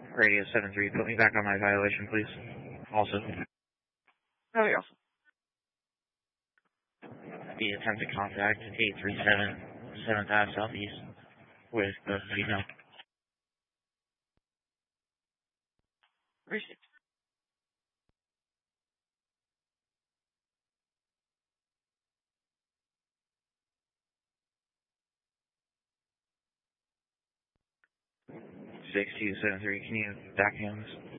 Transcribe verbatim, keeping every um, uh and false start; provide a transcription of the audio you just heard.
Radio seven three, put me back on my violation, please. Also, Oh, you're awesome. the attempted contact eight three seven, seventh Ave Southeast with the female. Received. six two seven three, can you back me on this?